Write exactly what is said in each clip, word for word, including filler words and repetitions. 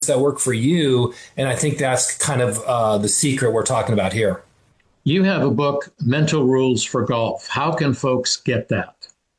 that work for you. And I think that's kind of uh, the secret we're talking about here. You have a book, Mental Rules for Golf. How can folks get that?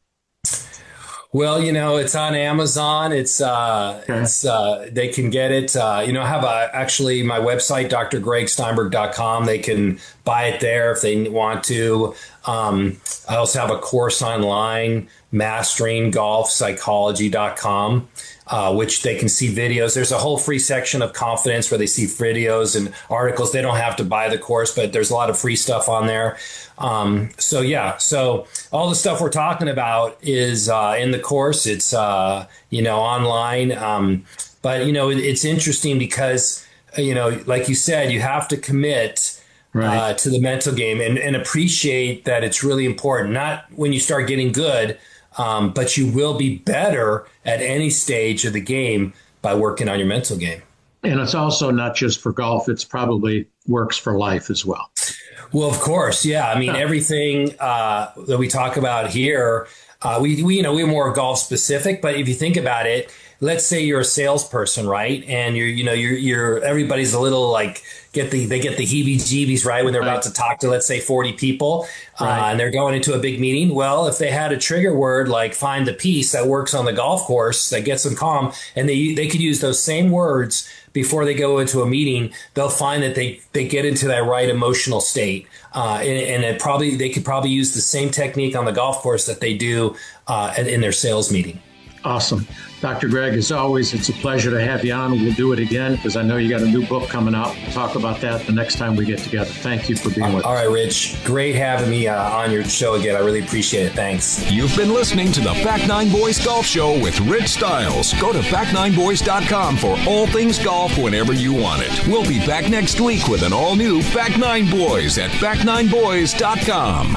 Well, you know, it's on Amazon. It's, uh, okay. it's, uh, they can get it. Uh, you know, I have a, actually my website, d r greg steinberg dot com. They can buy it there if they want to. Um, I also have a course online, mastering golf psychology dot com, uh, which they can see videos. There's a whole free section of confidence where they see videos and articles. They don't have to buy the course, but there's a lot of free stuff on there. Um, so yeah, so all the stuff we're talking about is, uh, in the course. It's, uh, you know, online. Um, but you know, it, it's interesting because, you know, like you said, you have to commit, right. uh, to the mental game and, and appreciate that it's really important. Not when you start getting good, um, but you will be better at any stage of the game by working on your mental game. And it's also not just for golf. It's probably works for life as well. Well, of course. Yeah. I mean, everything uh, that we talk about here, uh, we, we, you know, we're more golf specific. But if you think about it, let's say you're a salesperson, right? And you're, you know, you're, you're, everybody's a little like, get the, they get the heebie-jeebies, right? When they're right. about to talk to, let's say, forty people, right. uh, and they're going into a big meeting. Well, if they had a trigger word like find the piece that works on the golf course that gets them calm, and they they could use those same words before they go into a meeting, they'll find that they, they get into that right emotional state. Uh, and, and it probably, they could probably use the same technique on the golf course that they do uh, in, in their sales meeting. Awesome. Doctor Greg, as always, it's a pleasure to have you on. We'll do it again because I know you got a new book coming out. We'll talk about that the next time we get together. Thank you for being with us. All right, Rich. Great having me uh, on your show again. I really appreciate it. Thanks. You've been listening to the Back Nine Boys Golf Show with Rich Stiles. Go to back nine boys dot com for all things golf whenever you want it. We'll be back next week with an all-new Back Nine Boys at back nine boys dot com.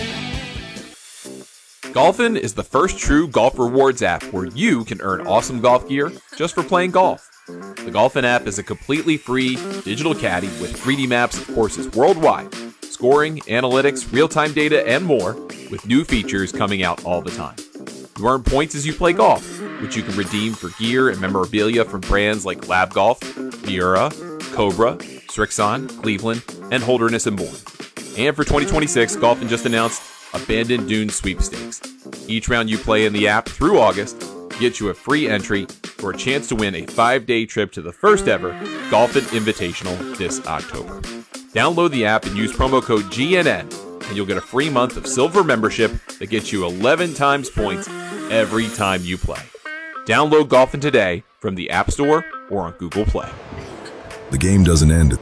Golfin is the first true golf rewards app where you can earn awesome golf gear just for playing golf. The Golfin app is a completely free digital caddy with three D maps of courses worldwide, scoring, analytics, real-time data, and more, with new features coming out all the time. You earn points as you play golf, which you can redeem for gear and memorabilia from brands like Lab Golf, Miura, Cobra, Strixon, Cleveland, and Holderness and Bourne. And for twenty twenty-six, Golfin just announced Abandoned Dunes Sweepstakes. Each round you play in the app through August gets you a free entry for a chance to win a five-day trip to the first ever Golfin Invitational this October. Download the app and use promo code G N N, and you'll get a free month of silver membership that gets you eleven times points every time you play. Download Golfin today from the App Store or on Google Play. The game doesn't end at